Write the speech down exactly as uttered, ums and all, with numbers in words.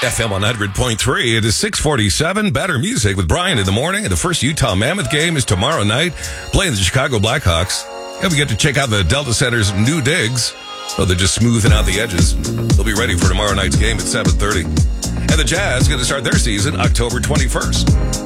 F M one hundred point three. It is six forty-seven. Better music with Brian in the morning. And the first Utah Mammoth game is tomorrow night, playing the Chicago Blackhawks. And we get to check out the Delta Center's new digs. Oh, they're just smoothing out the edges. They'll be ready for tomorrow night's game at seven thirty. And the Jazz going to start their season October twenty-first.